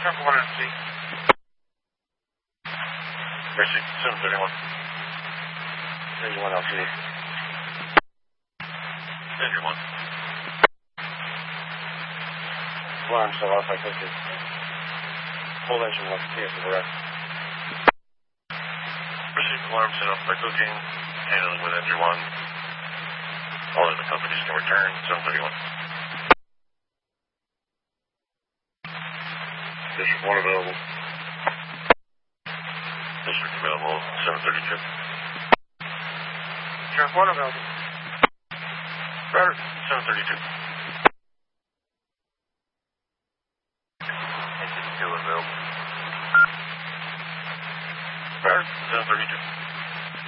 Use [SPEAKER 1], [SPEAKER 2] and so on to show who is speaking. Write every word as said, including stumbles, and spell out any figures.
[SPEAKER 1] Traffic one hundred C. Mercy, seven thirty-one.
[SPEAKER 2] thirty-one L T D.
[SPEAKER 1] Danger one.
[SPEAKER 2] Alarm still off, I think it's full engine one, T S is arrest.
[SPEAKER 1] Mercy, alarm set off by cocaine, handling with engine one. All other companies can return, seven thirty-one. District one available. District available, seven thirty-two.
[SPEAKER 2] Sheriff one available.
[SPEAKER 1] Robert, seven thirty-two.
[SPEAKER 2] Engine two available.
[SPEAKER 1] Robert, seven thirty-two.